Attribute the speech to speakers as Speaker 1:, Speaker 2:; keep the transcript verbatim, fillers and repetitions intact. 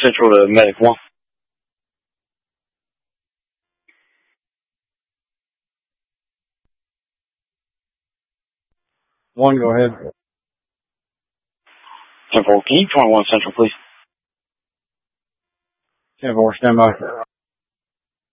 Speaker 1: Central to Medic one.
Speaker 2: One, go ahead.
Speaker 1: ten four, can you twenty-one Central, please?
Speaker 2: ten four, stand by.